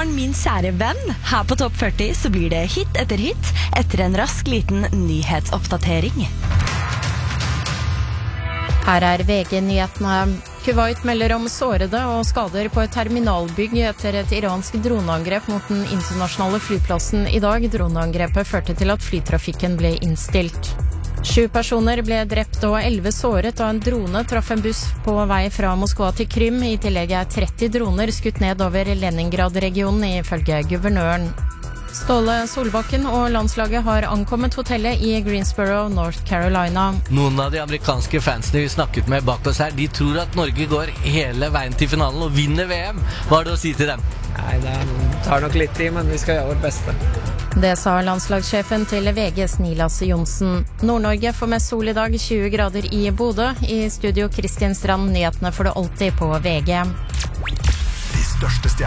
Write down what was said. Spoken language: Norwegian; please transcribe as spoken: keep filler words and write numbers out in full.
morgen, min kjære venn. Her på Topp førti så blir det hit etter hit, etter en rask liten nyhetsoppdatering. Her er V G-nyhetene. Kuwait melder om sårede og skader på et terminalbygg etter et iransk droneangrep mot den internasjonale flyplassen i dag. Droneangrepet førte til at flytrafikken ble innstilt. Sju personer ble drept og elleve såret da en drone traff en buss på vei fra Moskva til Krym. I tillegg er tretti droner skutt ned over Leningrad-regionen, ifølge guvernøren. Ståle Solbakken og landslaget har ankommet hotellet i Greensboro, North Carolina. Noen av de amerikanske fansene vi snakket med bak oss her, de tror at Norge går hele veien til finalen og vinner V M. Hva har du å si til dem? Nei, det tar nok litt tid, men vi skal gjøre vårt beste. Det sa landslagssjefen til V G's Nilas Johnsen. Nord-Norge får mest sol i dag, tjue grader i Bodø. I studio Kristian Strand, nyhetene får du alltid på V G. De største stjernene